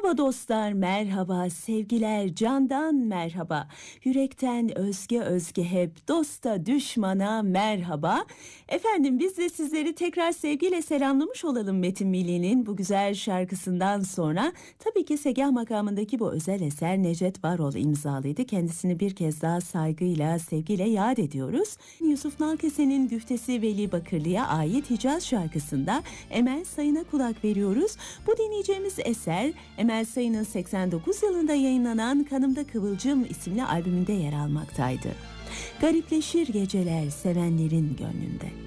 Merhaba dostlar, merhaba sevgiler, candan merhaba. Yürekten özge özge hep dosta düşmana merhaba. Efendim biz de sizleri tekrar sevgiyle selamlamış olalım Metin Milli'nin bu güzel şarkısından sonra. Tabii ki Segah makamındaki bu özel eser Necdet Varol imzalıydı. Kendisini bir kez daha saygıyla, sevgiyle yad ediyoruz. Yusuf Nalkese'nin güftesi Veli Bakırlı'ya ait Hicaz şarkısında Emel Sayın'a kulak veriyoruz. Bu dinleyeceğimiz eser Emel Sayın'ın 89 yılında yayınlanan Kanımda Kıvılcım isimli albümünde yer almaktaydı. Garipleşir geceler sevenlerin gönlünde.